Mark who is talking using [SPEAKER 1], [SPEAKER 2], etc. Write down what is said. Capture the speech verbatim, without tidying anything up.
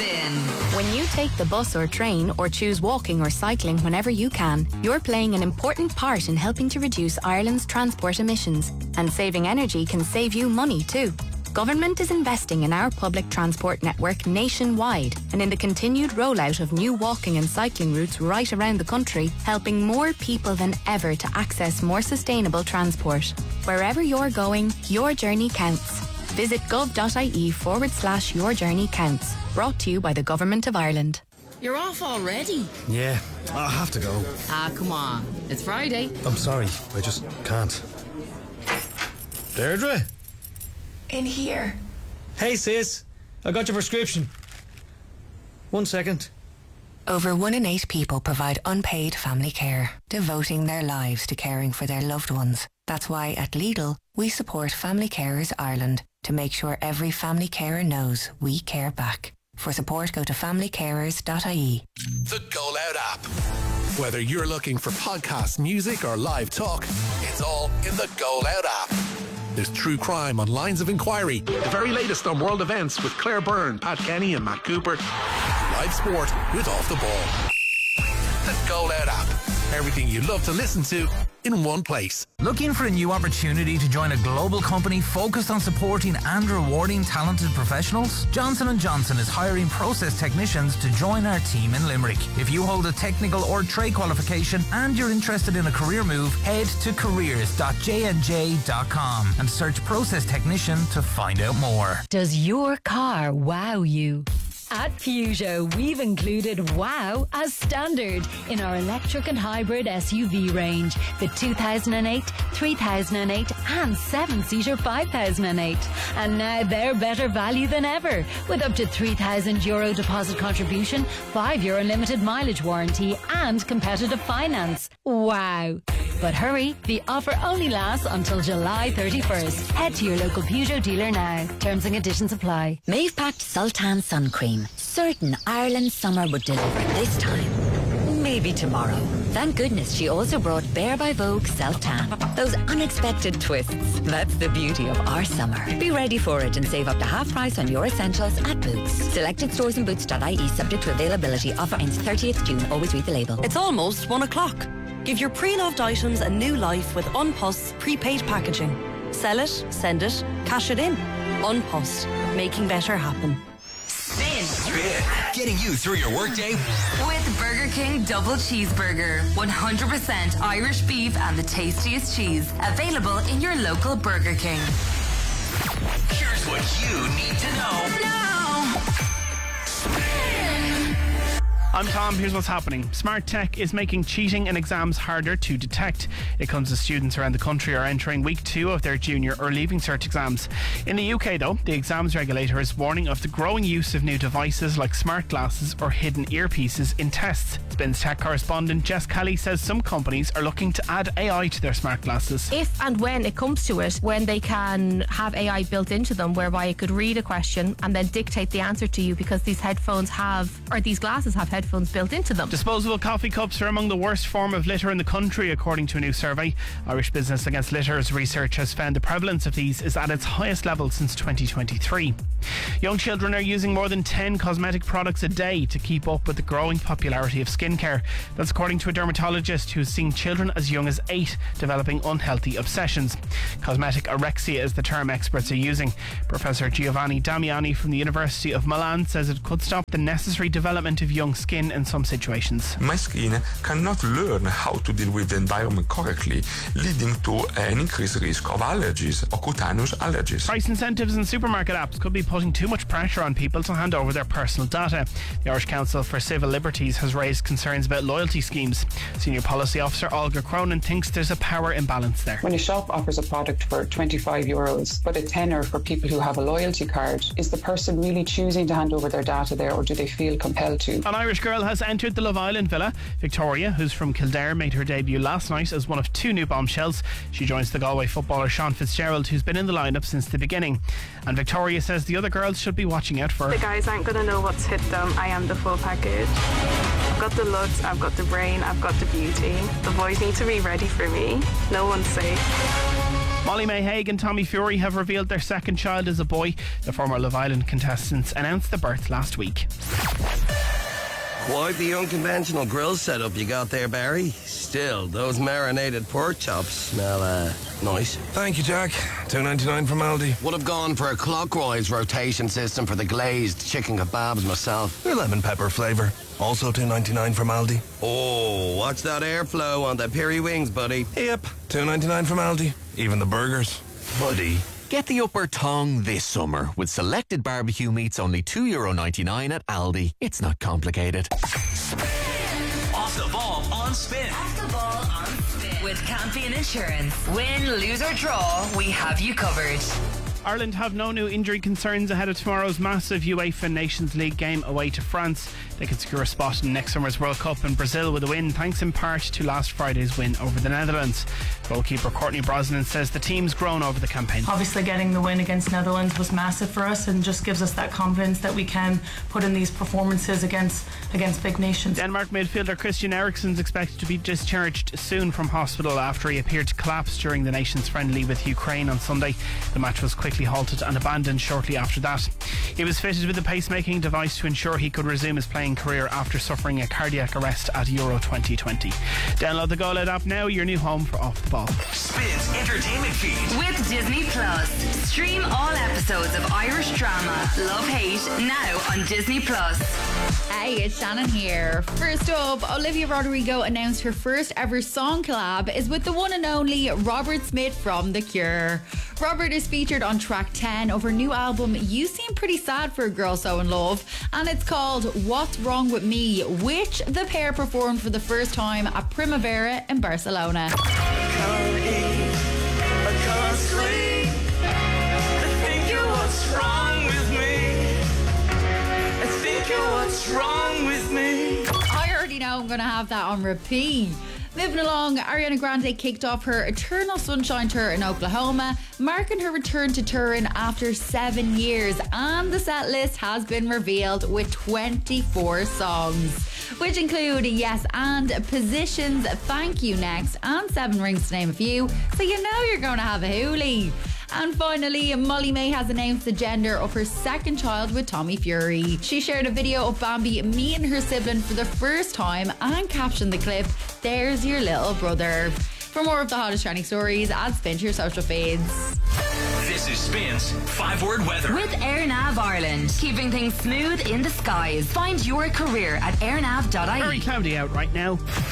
[SPEAKER 1] Spin.
[SPEAKER 2] When you take the bus or train or choose walking or cycling whenever you can, you're playing an important part in helping to reduce Ireland's transport emissions. And saving energy can save you money too. Government is investing in our public transport network nationwide and in the continued rollout of new walking and cycling routes right around the country, helping more people than ever to access more sustainable transport. Wherever you're going, your journey counts. Visit gov.ie forward slash your journey counts. Brought to you by the Government of Ireland.
[SPEAKER 1] You're off already?
[SPEAKER 3] Yeah, I have to go.
[SPEAKER 1] Ah, come on. It's Friday.
[SPEAKER 3] I'm sorry, I just can't. Deirdre?
[SPEAKER 4] In here.
[SPEAKER 3] Hey sis, I got your prescription. One second.
[SPEAKER 4] Over one in eight people provide unpaid family care, devoting their lives to caring for their loved ones. That's why at Lidl, we support Family Carers Ireland to make sure every family carer knows we care back. For support, go to family carers dot I E.
[SPEAKER 5] The Go Loud app. Whether you're looking for podcast, music or live talk, it's all in the Go Loud app. There's true crime on Lines of Inquiry, the very latest on world events with Claire Byrne, Pat Kenny and Matt Cooper, live sport with Off the Ball. The Go Loud app. Everything you love to listen to in one place.
[SPEAKER 6] Looking for a new opportunity to join a global company focused on supporting and rewarding talented professionals? Johnson and Johnson is hiring process technicians to join our team in Limerick. If you hold a technical or trade qualification and you're interested in a career move, head to careers dot j n j dot com and search process technician to find out more.
[SPEAKER 7] Does your car wow you? At Peugeot, we've included WOW as standard in our electric and hybrid S U V range. The two thousand eight, three thousand eight and seven-seater five thousand eight. And now they're better value than ever with up to three thousand euro deposit contribution, five year unlimited mileage warranty and competitive finance. Wow. But hurry, the offer only lasts until July thirty-first. Head to your local Peugeot dealer now. Terms and conditions apply.
[SPEAKER 8] Maeve packed Sultan Sun Cream. Certain Ireland's summer would deliver this time. Maybe tomorrow. Thank goodness she also brought Bare by Vogue Self-Tan. Those unexpected twists. That's the beauty of our summer. Be ready for it and save up to half price on your essentials at Boots. Selected stores and boots dot I E subject to availability. Offer ends thirtieth of June. Always read the label.
[SPEAKER 9] It's almost one o'clock. Give your pre-loved items a new life with Unpost prepaid packaging. Sell it, send it, cash it in. Unpost. Making better happen.
[SPEAKER 1] Spin.
[SPEAKER 10] Spin. Getting you through your workday
[SPEAKER 1] With Burger King Double Cheeseburger. one hundred percent Irish beef and the tastiest cheese. Available in your local Burger King.
[SPEAKER 10] Here's what you need to know.
[SPEAKER 1] Now.
[SPEAKER 10] Spin.
[SPEAKER 11] I'm Tom, here's what's happening. Smart Tech is making cheating in exams harder to detect. It comes as students around the country are entering week two of their junior or leaving cert exams. In the U K though, the exams regulator is warning of the growing use of new devices like smart glasses or hidden earpieces in tests. Spin's tech correspondent Jess Kelly says some companies are looking to add A I to their smart glasses.
[SPEAKER 12] If and when it comes to it, when they can have A I built into them whereby it could read a question and then dictate the answer to you because these headphones have, or these glasses have headphones built into them.
[SPEAKER 11] Disposable coffee cups are among the worst form of litter in the country, according to a new survey. Irish Business Against Litter's research has found the prevalence of these is at its highest level since twenty twenty-three. Young children are using more than ten cosmetic products a day to keep up with the growing popularity of skincare. That's according to a dermatologist who's seen children as young as eight developing unhealthy obsessions. Cosmetic anorexia is the term experts are using. Professor Giovanni Damiani from the University of Milan says it could stop the necessary development of young skin in some situations.
[SPEAKER 13] My skin cannot learn how to deal with the environment correctly, leading to an increased risk of allergies or cutaneous allergies.
[SPEAKER 11] Price incentives and supermarket apps could be putting too much pressure on people to hand over their personal data. The Irish Council for Civil Liberties has raised concerns about loyalty schemes. Senior Policy Officer Olga Cronin thinks there's a power imbalance there.
[SPEAKER 14] When a shop offers a product for twenty-five euros but a tenner for people who have a loyalty card, is the person really choosing to hand over their data there, or do they feel compelled to?
[SPEAKER 11] An Irish girl has entered the Love Island villa. Victoria, who's from Kildare, made her debut last night as one of two new bombshells. She joins the Galway footballer Sean Fitzgerald, who's been in the lineup since the beginning. And Victoria says the other girls should be watching out for her.
[SPEAKER 15] The guys aren't going to know what's hit them. I am the full package. I've got the looks, I've got the brain, I've got the beauty. The boys need to be ready for me. No one's safe.
[SPEAKER 11] Molly-Mae Hague and Tommy Fury have revealed their second child is a boy. The former Love Island contestants announced the birth last week.
[SPEAKER 16] Quite the unconventional grill setup you got there, Barry. Still, those marinated pork chops smell, uh, nice.
[SPEAKER 17] Thank you, Jack. two ninety-nine from Aldi.
[SPEAKER 16] Would have gone for a clockwise rotation system for the glazed chicken kebabs myself.
[SPEAKER 17] Your lemon pepper flavour. Also two ninety-nine from Aldi.
[SPEAKER 16] Oh, watch that airflow on the piri wings, buddy.
[SPEAKER 17] Yep, two ninety-nine from Aldi. Even the burgers.
[SPEAKER 18] Buddy. Get the upper tongue this summer with selected barbecue meats only two euro ninety-nine at Aldi. It's not complicated.
[SPEAKER 10] Off the ball on Spin.
[SPEAKER 1] Off the ball on Spin. With Campion Insurance. Win, lose or draw, we have you covered.
[SPEAKER 11] Ireland have no new injury concerns ahead of tomorrow's massive UEFA Nations League game away to France. They can secure a spot in next summer's World Cup in Brazil with a win, thanks in part to last Friday's win over the Netherlands. Goalkeeper Courtney Brosnan says the team's grown over the campaign.
[SPEAKER 19] Obviously getting the win against Netherlands was massive for us and just gives us that confidence that we can put in these performances against against big nations.
[SPEAKER 11] Denmark midfielder Christian Eriksen is expected to be discharged soon from hospital after he appeared to collapse during the nation's friendly with Ukraine on Sunday. The match was quickly halted and abandoned shortly after that. He was fitted with a pacemaking device to ensure he could resume his playing career after suffering a cardiac arrest at Euro twenty twenty. Download the Go Loud app now, your new home for Off the Ball.
[SPEAKER 10] Spins Entertainment Feed.
[SPEAKER 1] With Disney Plus. Stream all episodes of Irish drama Love Hate now on Disney Plus.
[SPEAKER 20] Hey, it's Shannon here. First up, Olivia Rodrigo announced her first ever song collab is with the one and only Robert Smith from The Cure. Robert is featured on track ten of her new album You Seem Pretty Sad for a Girl So In Love, and it's called What's Wrong With Me, which the pair performed for the first time at Primavera in Barcelona.
[SPEAKER 21] I can't eat, I can't sleep, I think you're what's wrong with me, I think you're what's wrong with me.
[SPEAKER 20] I already know I'm going to have that on repeat. Moving along, Ariana Grande kicked off her Eternal Sunshine tour in Oklahoma, marking her return to touring after seven years, and the set list has been revealed with twenty-four songs, which include Yes and, Positions, Thank You Next, and Seven Rings to name a few, so you know you're going to have a hoolie. And finally, Molly-Mae has announced the gender of her second child with Tommy Fury. She shared a video of Bambi meeting her sibling for the first time and captioned the clip, "There's your little brother." For more of the hottest trending stories, add Spin to your social feeds.
[SPEAKER 10] This is Spin's five-word weather.
[SPEAKER 1] With AirNav Ireland, keeping things smooth in the skies. Find your career at airnav dot I E.
[SPEAKER 11] Very cloudy out right now.